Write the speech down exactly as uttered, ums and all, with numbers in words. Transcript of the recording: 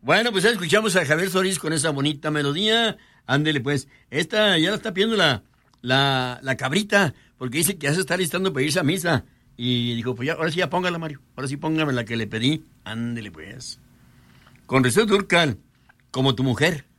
Bueno, pues ya escuchamos a Javier Solís con esa bonita melodía. Ándele, pues. Esta ya la está pidiendo la, la, la cabrita, porque dice que ya se está listando para irse a misa. Y dijo, pues ya, ahora sí ya póngala, Mario. Ahora sí póngame la que le pedí. Ándele, pues. Con Rocío Dúrcal, como tu mujer.